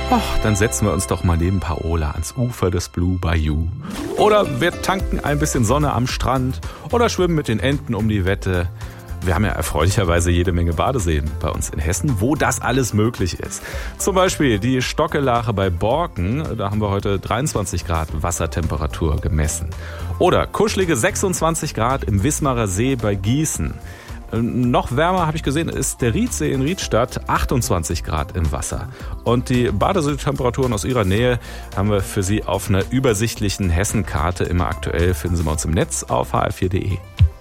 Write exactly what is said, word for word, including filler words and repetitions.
Och, dann setzen wir uns doch mal neben Paola ans Ufer des Blue Bayou. Oder wir tanken ein bisschen Sonne am Strand oder schwimmen mit den Enten um die Wette. Wir haben ja erfreulicherweise jede Menge Badeseen bei uns in Hessen, wo das alles möglich ist. Zum Beispiel die Stockelache bei Borken, da haben wir heute dreiundzwanzig Grad Wassertemperatur gemessen. Oder kuschelige sechsundzwanzig Grad im Wismarer See bei Gießen. Noch wärmer, habe ich gesehen, ist der Riedsee in Riedstadt, achtundzwanzig Grad im Wasser. Und die Badeseetemperaturen aus ihrer Nähe haben wir für Sie auf einer übersichtlichen Hessenkarte. Immer aktuell finden Sie bei uns im Netz auf h r vier punkt d e.